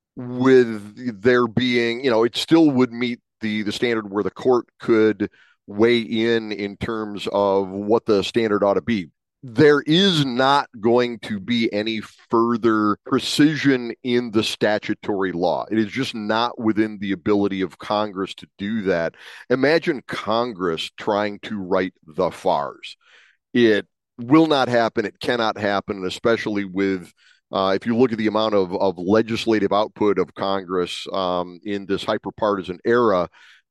with there being, it still would meet the standard where the court could weigh in terms of what the standard ought to be. There is not going to be any further precision in the statutory law. It is just not within the ability of Congress to do that. Imagine Congress trying to write the FARs. It will not happen. It cannot happen, and especially with if you look at the amount of legislative output of Congress in this hyperpartisan era,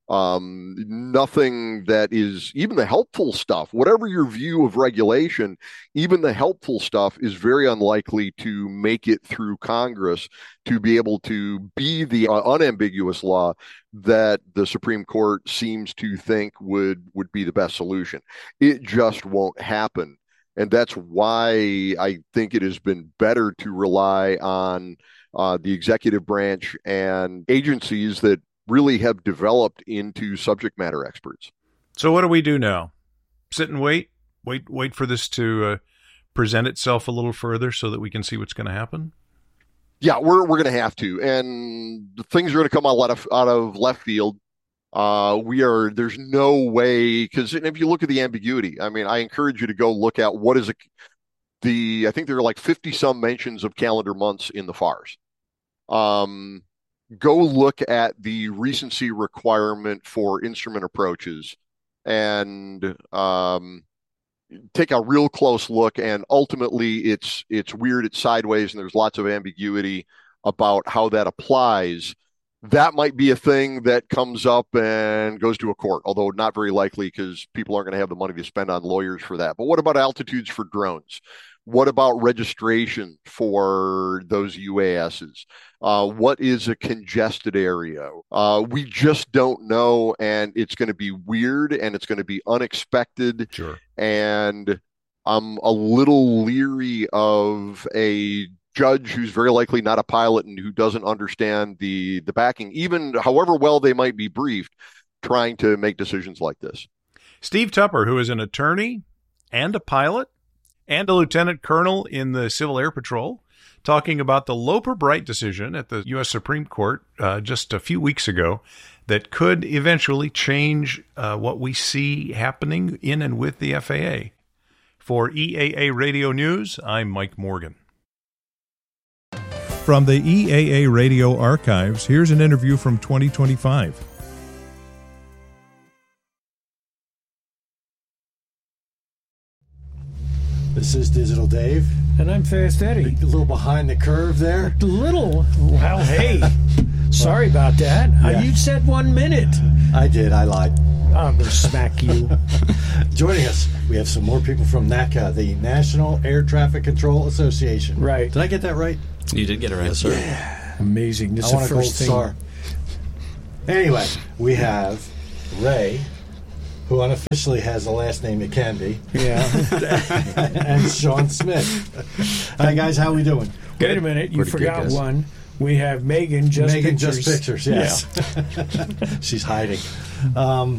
nothing that is even the helpful stuff, whatever your view of regulation, even the helpful stuff is very unlikely to make it through Congress to be able to be the unambiguous law that the Supreme Court seems to think would be the best solution. It just won't happen. And that's why I think it has been better to rely on the executive branch and agencies that really have developed into subject matter experts. So what do we do now? Sit and wait for this to present itself a little further so that we can see what's going to happen? Yeah, we're going to have to. And things are going to come out of left field. There's no way, because if you look at the ambiguity, I mean, I encourage you to go look at what is I think there are like 50 some mentions of calendar months in the FARs. Go look at the recency requirement for instrument approaches and take a real close look. And ultimately it's weird, it's sideways, and there's lots of ambiguity about how that applies. That might be a thing that comes up and goes to a court, although not very likely because people aren't going to have the money to spend on lawyers for that. But what about altitudes for drones? What about registration for those UASs? What is a congested area? We just don't know, and it's going to be weird, and it's going to be unexpected. Sure. And I'm a little leery of a judge who's very likely not a pilot and who doesn't understand the backing, even however well they might be briefed, trying to make decisions like this. Steve Tupper, who is an attorney and a pilot and a lieutenant colonel in the Civil Air Patrol, talking about the Loper-Bright decision at the U.S. Supreme Court just a few weeks ago that could eventually change what we see happening in and with the FAA. For EAA Radio News, I'm Mike Morgan. From the EAA Radio Archives, here's an interview from 2025. This is Digital Dave. And I'm Fast Eddie. A little behind the curve there. A little? Well, hey. Sorry about that. Yeah. You said 1 minute. I did. I lied. I'm going to smack you. Joining us, we have some more people from NACA, the National Air Traffic Control Association. Right. Did I get that right? You did get it right, sir. Yeah. Amazing. This is the first thing. Star. Anyway, we have Ray, who unofficially has the last name it can be. Yeah. And Sean Smith. Hi, guys. How we doing? Wait a minute. You forgot one. We have Megan Just Pictures. Just Pictures, yes. Yeah. She's hiding.